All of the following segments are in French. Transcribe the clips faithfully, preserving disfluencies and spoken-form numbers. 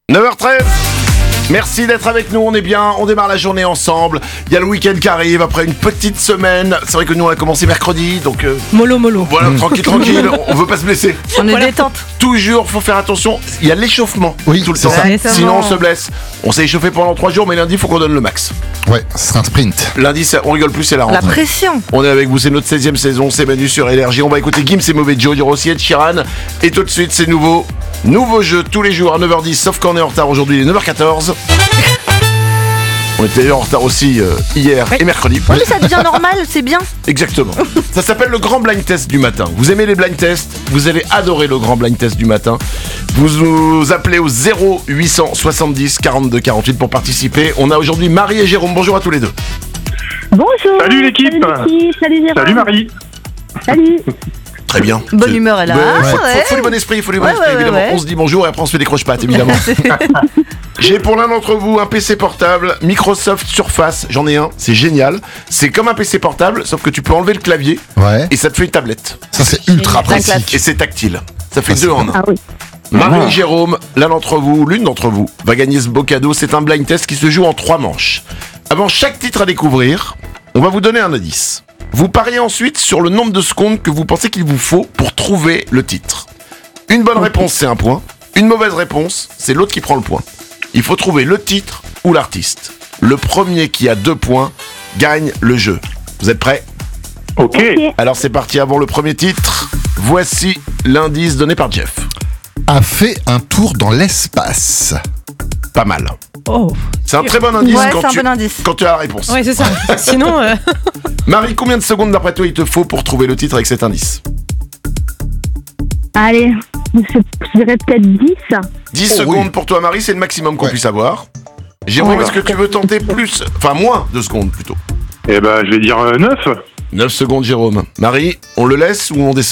neuf heures treize. Merci d'être avec nous, on est bien, on démarre la journée ensemble. Il y a le week-end qui arrive après une petite semaine. C'est vrai que nous on a commencé mercredi, donc euh, mollo mollo. Voilà, mmh. tranquille, tranquille, on veut pas se blesser. On est voilà. détente. Toujours, faut faire attention, il y a l'échauffement oui, tout le temps. Ça. Sinon on se blesse. On s'est échauffé pendant trois jours, mais lundi faut qu'on donne le max. Ouais, ce sera un sprint. Lundi, ça, on rigole plus, c'est la rentrée. La pression. On est avec vous, c'est notre seizième saison, c'est Manu sur Énergie. On va écouter Gims et Mauvais Joe, du Rossi et de Chiran. Et tout de suite, c'est nouveau. Nouveau jeu tous les jours à neuf heures dix, sauf qu'on est en retard aujourd'hui, il est neuf heures quatorze. On était en retard aussi euh, hier oui. et mercredi. Oui, mais ça devient normal, c'est bien. Exactement. Ça s'appelle le grand blind test du matin. Vous aimez les blind tests? Vous allez adorer le grand blind test du matin. Vous nous appelez au zéro huit cent soixante-dix quarante-deux quarante-huit pour participer. On a aujourd'hui Marie et Jérôme. Bonjour à tous les deux. Bonjour. Salut l'équipe. Salut, l'équipe. Salut Jérôme. Salut Marie. Salut. Très bien. Bonne c'est... humeur, elle a. Ouais, Ah, faut, ouais. faut, faut du bon esprit, faut du bon ouais, esprit, ouais, évidemment. Ouais. On se dit bonjour et après on se fait des croche-pattes, évidemment. J'ai pour l'un d'entre vous un P C portable Microsoft Surface. J'en ai un, c'est génial. C'est comme un P C portable, sauf que tu peux enlever le clavier ouais. et ça te fait une tablette. Ça c'est ultra pratique. Et c'est tactile. Ça fait ça, deux en un. Ah oui. Marie et Jérôme, l'un d'entre vous, l'une d'entre vous, va gagner ce beau cadeau. C'est un blind test qui se joue en trois manches. Avant chaque titre à découvrir, on va vous donner un indice. Vous pariez ensuite sur le nombre de secondes que vous pensez qu'il vous faut pour trouver le titre. Une bonne réponse, c'est un point. Une mauvaise réponse, c'est l'autre qui prend le point. Il faut trouver le titre ou l'artiste. Le premier qui a deux points gagne le jeu. Vous êtes prêts ? Ok. Ok. Alors c'est parti avant le premier titre. Voici l'indice donné par Jeff. A fait un tour dans l'espace. Pas mal. Oh. C'est un très bon indice, Ouais, quand, c'est un tu, bon indice. quand tu as la réponse. Ouais, c'est ça. Sinon. Euh... Marie, combien de secondes d'après toi il te faut pour trouver le titre avec cet indice ? Allez, je, je dirais peut-être dix. dix Oh, secondes oui. pour toi Marie, c'est le maximum qu'on Ouais. puisse avoir. Jérôme, Ouais. est-ce que tu veux tenter plus ? Enfin moins de secondes plutôt. Eh ben, je vais dire euh, neuf. neuf secondes Jérôme. Marie, on le laisse ou on descend ?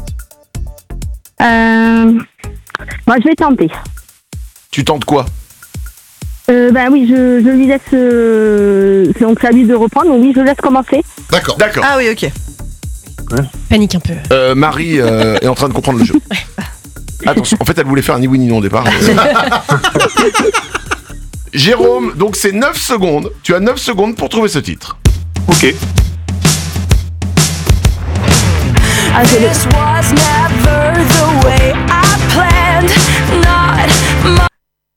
Euh... Moi, je vais tenter. Tu tentes quoi ? Euh, ben oui, je, je lui laisse... Euh... Donc, c'est à lui de reprendre. Donc oui, je laisse commencer. D'accord. D'accord. Ah oui, ok. Panique un peu. Euh, Marie euh, est en train de comprendre le jeu. Attention, en fait elle voulait faire un ni oui ni non au départ. Jérôme, donc c'est neuf secondes. Tu as neuf secondes pour trouver ce titre. Ok. Ah, je l'ai. This was never the way I planned. Not my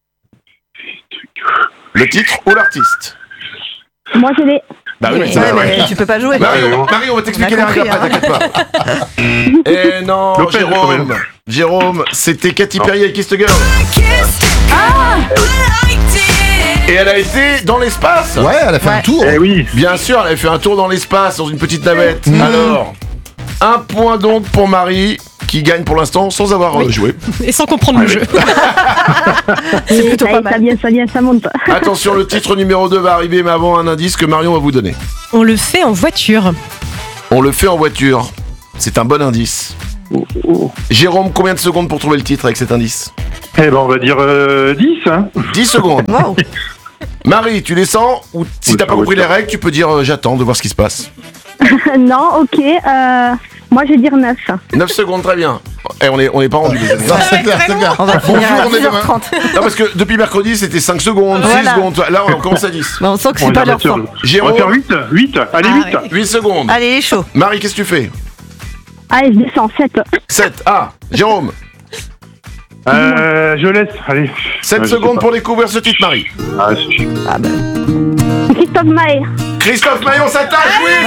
Le titre ou l'artiste ? Moi, je l'ai. Bah oui, mais ça Ouais, va, mais ouais. tu peux pas jouer. Marie, on, Marie, on va t'expliquer les On a règles compris, après, hein. t'inquiète pas. Eh non, Lopez, quand Jérôme, même. Jérôme, c'était Katy Perry avec Kiss the Girl. kissed ah, I did. Et elle a été dans l'espace. Ouais, elle a fait Ouais. un tour. Eh oui. Bien sûr, elle avait fait un tour dans l'espace, dans une petite navette. Mmh. Alors, un point donc pour Marie, qui gagne pour l'instant sans avoir Oui. euh, joué. Et sans comprendre le jeu. C'est plutôt ça, pas ça mal. vient, ça vient, ça monte. Attention, le titre numéro deux va arriver, mais avant un indice que Marion va vous donner. On le fait en voiture. On le fait en voiture. C'est un bon indice. Oh, oh. Jérôme, combien de secondes pour trouver le titre avec cet indice ? Eh ben, on va dire euh, dix. Hein. dix secondes. Wow. Marie, tu descends ou si Oui, t'as pas oui, compris oui. les règles, tu peux dire euh, j'attends de voir ce qui se passe. Non, ok. Euh... Moi, je vais dire neuf. neuf secondes, très bien. Eh, on est, on est pas rendu les amis. Non, c'est clair, c'est clair. On va finir à Bonjour, on est dix heures trente. Non, parce que depuis mercredi, c'était cinq secondes, six Voilà. secondes. Là, on commence à dix. Mais on sent que On c'est pas va leur faire- fort. On Jérôme. va faire huit. huit. Allez, Ah, huit. oui. huit secondes. Allez, il est chaud. Marie, qu'est-ce que tu fais ? Allez, je descends. sept. sept. Ah, Jérôme. Euh, je laisse. Allez. sept Ouais, je sais secondes pas. pour découvrir ce titre, Marie. Ah, c'est- Ah bah. Christophe Maé. Christophe Maillon s'attache, oui,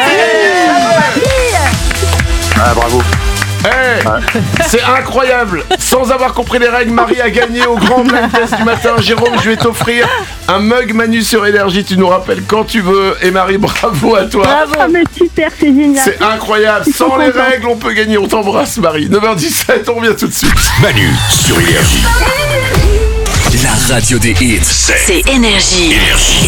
Ah, bravo. hey, c'est incroyable. Sans avoir compris les règles, Marie a gagné au grand blind test du matin. Jérôme, je vais t'offrir un mug Manu sur Énergie. Tu nous rappelles quand tu veux. Et Marie, bravo à toi. Bravo. Ah, mais super, c'est génial. C'est incroyable. Je suis Sans trop les contente. règles, on peut gagner. On t'embrasse, Marie. neuf heures dix-sept, on revient tout de suite. Manu sur Énergie. La radio des hits, c'est C'est Énergie. Énergie.